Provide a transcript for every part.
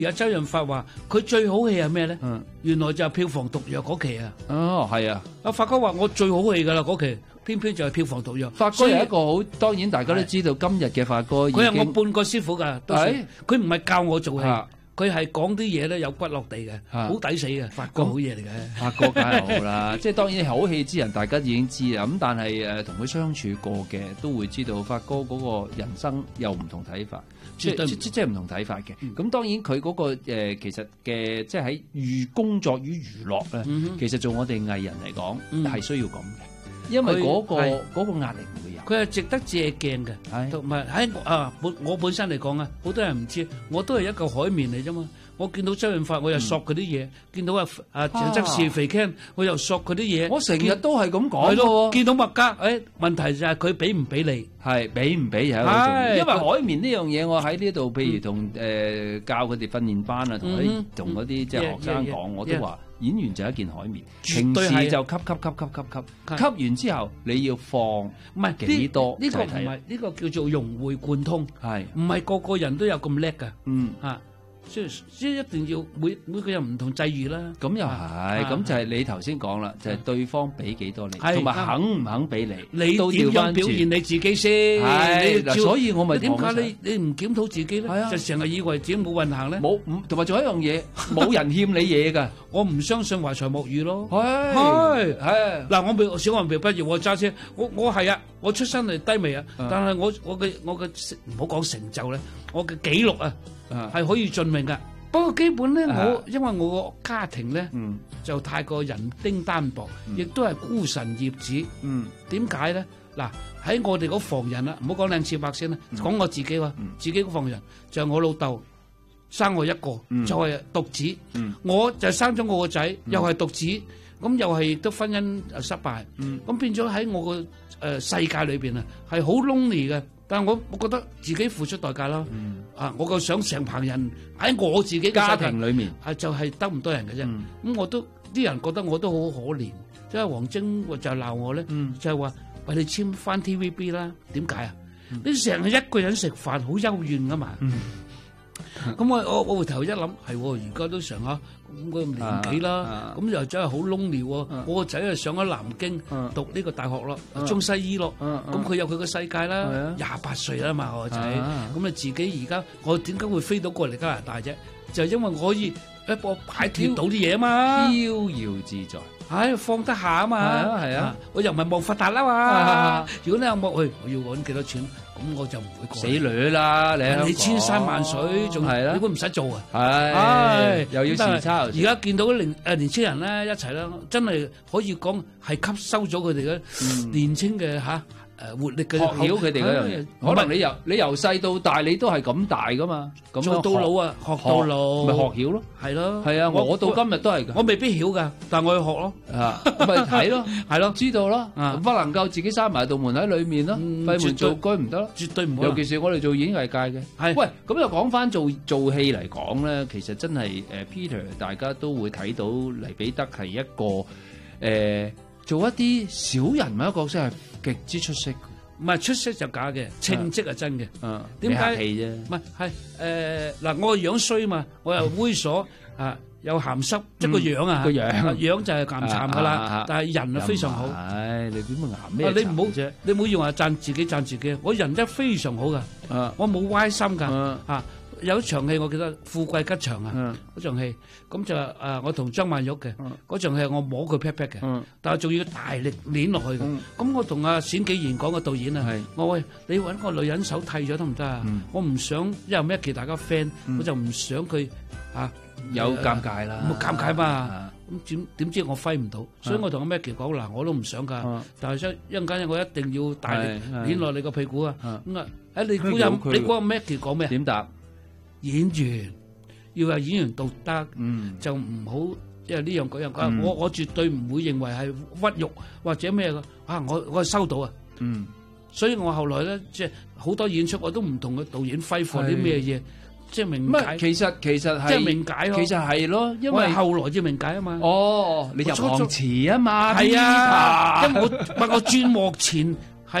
而家周潤發話佢最好戲係咩咧？原來就係票房毒藥嗰期啊！ 哦，係啊！ 阿發哥話我最好戲㗎啦嗰期，偏偏就係票房毒藥。 發哥係一個好，當然大家都知道今日嘅發哥已經， 佢係我半個師傅㗎，佢唔係教我做戲。佢係講啲嘢咧有骨落地嘅，好抵死嘅。發哥好嘢嚟嘅， 發哥梗係好啦。即係當然好戲之人，大家已經知啦。咁但係同佢相處過嘅都會知道，發哥嗰個人生有唔同睇法，即係唔同睇法嘅。咁當然佢嗰個其實嘅即係喺工作與娛樂咧，其實做我哋藝人嚟講係需要咁嘅，因為嗰個壓力唔會有。 佢係值得借鏡嘅，同埋喺我本身嚟講啊，好多人唔知，我都係一嚿海綿嚟啫嘛。我見到周潤發，我又索佢啲嘢；見到鄭則仕肥 Ken，我又索佢啲嘢。 我成日都係咁講咯。見到麥嘉，問題就係佢俾唔俾你？ 係俾唔俾係一個重要。因為海綿呢樣嘢，我喺呢度，譬如同教佢哋訓練班啊，同嗰啲即係學生講，我都話演員就係一件海綿，平時就吸完之後你要放，唔係幾多？ 呢個唔係呢個叫做融會貫通，係唔係個個人都有咁叻㗎？所以一定要每個人唔同際遇啦。 咁又係，咁就係你頭先講啦，就係對方俾幾多你，同埋肯唔肯俾你， 你都點樣表現你自己先？ 係嗱，所以我咪點解你唔檢討自己咧？就成日以為自己冇運行咧？ 冇，同埋仲有一樣嘢，冇人欠你嘢㗎。 我唔相信懷才莫遇咯。係嗱，我小學畢業，我揸車，我係啊，我出身係低微啊，但係我嘅唔好講成就咧，我嘅紀錄啊。係可以盡命噶，不過基本咧，因為我個家庭咧就太過人丁單薄，亦都係孤臣孽子。點解咧？嗱，喺我哋嗰房人啦，唔好講靚次伯先啦，講我自己喎，自己嗰房人就係我老豆生我一個，就係獨子，我就生咗我個仔，又係獨子，咁又係都婚姻失敗，咁變咗喺我個世界裏邊啊，係好 lonely 嘅。但係我覺得自己付出代價啦，我個想成棚人喺我自己嘅家庭裏面， 就係得唔多人嘅啫。咁我都啲人覺得我都好可憐，即係黃晶就鬧我咧，就係話喂，你簽翻 TVB 啦，點解啊？你成日一個人食飯好幽怨噶嘛。咁我回頭一諗，係而家都上下咁個年紀啦，咁又真係好 lonely。我個仔啊上咗南京讀呢個大學咯，中西醫咯，咁佢有佢個世界啦。28歲啦嘛，我個仔，咁啊自己而家我點解會飛到過嚟加拿大啫？就因為我可以一個擺脫到啲嘢啊嘛， 逍遙自在， 放得下啊嘛，係啊，我又唔係望發達啦嘛。如果你有望去，我要揾幾多錢？咁我就唔會過死女啦！你千山萬水，仲係啦，你會唔使做啊？ 係，又要時差。 而家見到啲年青人咧一齊啦，真係可以講係吸收咗佢哋嘅年青嘅活力嘅學曉佢哋嗰樣嘢。可能你由細到大你都係咁大噶嘛， 做到老啊，學到老咪學曉咯， 係咯， 係啊，我到今日都係㗎。我未必曉㗎，但我去學咯， 咪睇咯，係咯，知道咯，不能夠自己閂埋道門喺裏面咯，閉門造車唔得咯， 絕對唔會。 尤其是我哋做演藝界嘅，係喂咁又講翻做戲嚟講咧，其實真係Peter 大家都會睇到黎彼得係一個做一啲小人物嘅角色係極之出色， 唔係出色就假嘅，稱職係真嘅。 點解？戲啫， 唔係嗱，我個樣衰嘛，我又猥瑣又鹹濕，即係個樣啊，個樣就係鹹慘噶啦。但係人啊非常好。 唉，你點會鹹咩？ 你唔好啫，你唔好以為讚自己，我人真係非常好噶。我冇歪心噶。有一場戲我記得《富貴吉祥》啊，嗰場戲咁就我同張曼玉嘅嗰場戲，我摸佢 pat pat 嘅，但係仲要大力捏落去嘅。咁我同阿冼紀賢講個導演啊，我喂，你揾個女人手剃咗得唔得啊？我唔想因為 Maggie 大家 friend，我就唔想佢有尷尬啦， 冇尷尬嘛。咁點知我揮唔到，所以我同阿 Maggie 講嗱，我都唔想㗎，但係一陣間我一定要大力捏落你個屁股啊！咁啊，你估阿 Maggie 講咩？ 點答？ 演員要有演員道德，就唔好因為呢樣嗰樣。我絕對唔會認為係屈辱或者咩嘅。我收到啊，所以我後來咧即係好多演出我都唔同個導演揮霍啲咩嘢，即係明解。 其實係即係明解咯， 其實係咯，因為後來先明解啊嘛。 哦，你入行遲啊嘛， 係啊，因為我轉幕前係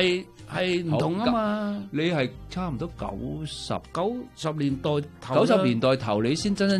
係唔同啊嘛。 你係差唔多90年代頭， 你先真真